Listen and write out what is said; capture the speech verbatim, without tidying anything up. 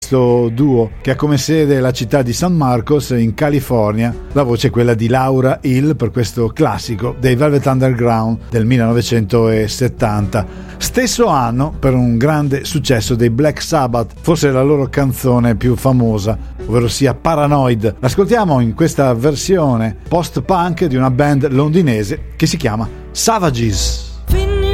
questo duo che ha come sede la città di San Marcos in California. La voce è quella di Laura Hill per questo classico dei Velvet Underground del millenovecentosettanta, stesso anno per un grande successo dei Black Sabbath, forse la loro canzone più famosa, ovvero sia Paranoid. L'ascoltiamo in questa versione post-punk di una band londinese che si chiama Savages.